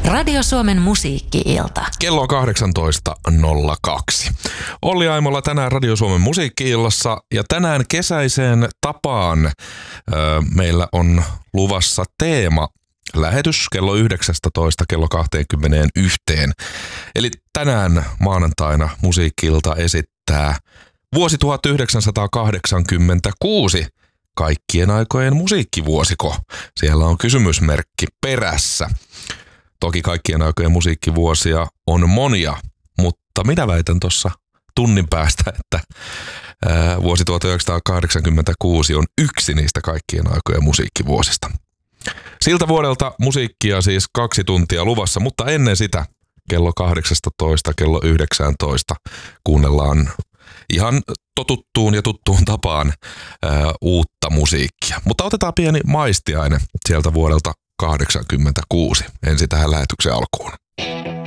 Radio Suomen musiikki-ilta. Kello on 18.02. Olli Aimola tänään Radio Suomen musiikki-illassa ja tänään kesäiseen tapaan meillä on luvassa teema lähetys kello 19 kello 21. Eli tänään maanantaina musiikki-ilta esittää vuosi 1986. Kaikkien aikojen musiikkivuosiko. Siellä on kysymysmerkki perässä. Toki kaikkien aikojen musiikkivuosia on monia, mutta minä väitän tuossa tunnin päästä, että vuosi 1986 on yksi niistä kaikkien aikojen musiikkivuosista. Siltä vuodelta musiikkia siis 2 tuntia luvassa, mutta ennen sitä kello 18, kello 19 kuunnellaan ihan totuttuun ja tuttuun tapaan uutta musiikkia. Mutta otetaan pieni maistiaine sieltä vuodelta 1986 ensin tähän lähetyksen alkuun.